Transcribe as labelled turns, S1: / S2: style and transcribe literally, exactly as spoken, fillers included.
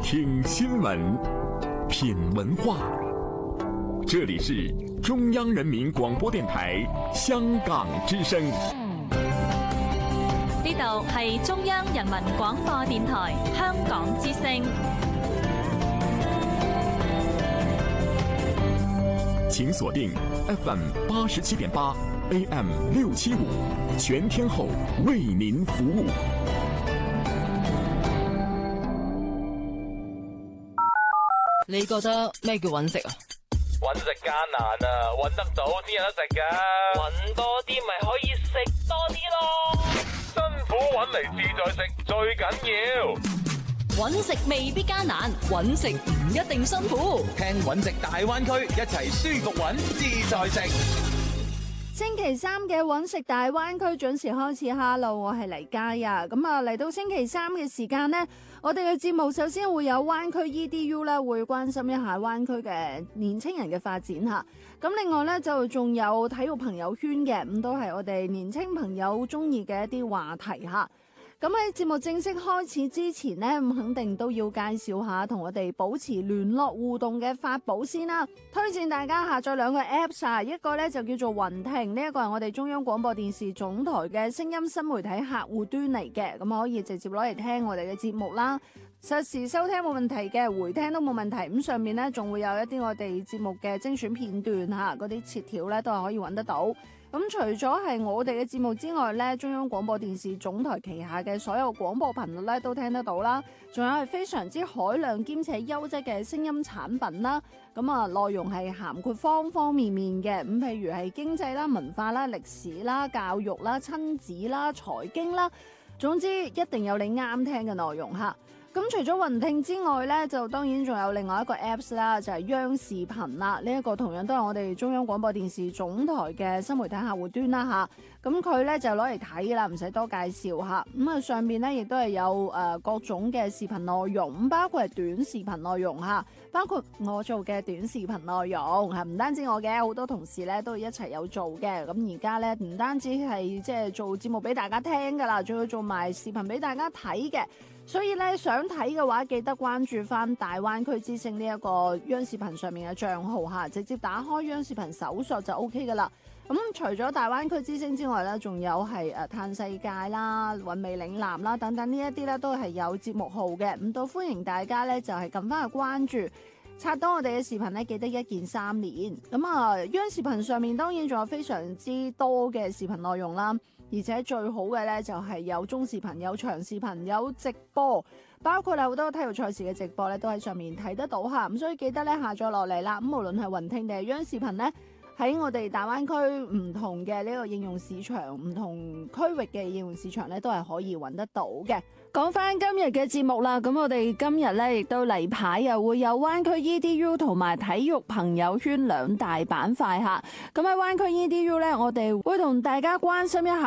S1: 聽新聞，品文化。這裏是中央人民廣播電台香港之聲。
S2: 呢度係中央人民廣播電台香港之聲。
S1: 請鎖定 F M 八十七點八 A M 六七五，全天候為您服務。
S3: 你覺得咩叫揾食啊？
S4: 揾食艱難啊，揾得到先有得食噶。揾多啲咪可以食多啲咯。辛苦揾嚟自在食最緊要。
S3: 揾食未必艱難，揾食唔一定辛苦。
S4: 聽揾食大灣區，一齊舒服揾自在食。
S5: 星期三嘅揾食大灣區準時開始。Hello， 我係黎嘉呀。咁啊，嚟到星期三嘅時間呢，我哋嘅節目首先會有灣區 E D U 咧，會關心一下灣區嘅年青人嘅發展吓。咁另外呢，就仲有體育朋友圈嘅，咁都係我哋年青朋友中意嘅一啲話題吓。咁喺節目正式開始之前呢，咁肯定都要介紹下同我哋保持聯絡互動嘅法寶先啦。推薦大家下載兩個 Apps 啊，一個呢就叫做雲聽，呢一個係我哋中央廣播電視總台嘅聲音新媒體客戶端嚟嘅，咁可以直接攞嚟聽我哋嘅節目啦。實時收聽冇問題嘅，回聽都冇問題。咁上面呢仲會有一啲我哋節目嘅精選片段吓，嗰啲切條呢都係可以揾得到。咁除咗係我哋嘅節目之外呢，中央廣播電視總台旗下嘅所有廣播頻率呢都聽得到啦。仲有係非常之海量兼且優質嘅聲音產品啦。咁啊，內容係涵括方方面面嘅。咁譬如係經濟啦、文化啦、歷史啦、教育啦、親子啦、財經啦，總之一定有你啱聽嘅內容吓。咁除咗雲聽之外呢，就當然仲有另外一個 Apps 啦，就係央視頻啦。呢一個同樣都係我哋中央廣播電視總台嘅新媒體客戶端啦吓。咁佢呢就攞嚟睇啦，唔使多介紹吓。咁啊上面呢亦都係有誒各種嘅視頻內容，咁包括係短視頻內容吓，包括我做嘅短視頻內容吓，唔單止我嘅，好多同事呢都一齊有做嘅。咁而家呢，唔單止係即係做節目俾大家聽噶啦，仲要做埋視頻俾大家睇嘅。所以咧，想睇嘅話，記得關注翻大灣區之聲呢一個央視頻上面嘅賬號吓，直接打開央視頻搜索就 O K 噶啦。咁、嗯、除咗大灣區之聲之外咧，仲有係誒嘆世界啦、韻味嶺南啦等等呢一啲咧，都係有節目號嘅。咁都歡迎大家咧，就係撳翻去關注。刷到我哋嘅視頻咧，記得一鍵三連。咁啊，央視頻上面當然仲有非常之多嘅視頻內容啦。而且最好嘅呢，就係有中視頻、有長視頻、有直播，包括好多體育賽事嘅直播呢，都喺上面睇得到吓。咁所以記得呢，下載落嚟啦。咁無論係雲聽定係央視頻呢，喺我哋大灣區唔同嘅呢個應用市場、唔同區域嘅應用市場呢，都係可以揾得到嘅。講翻今日嘅節目啦，咁我哋今日呢，亦都例牌又會有灣區 E D U 同埋體育朋友圈兩大板塊吓。咁喺灣區 E D U 呢，我哋會同大家關心一下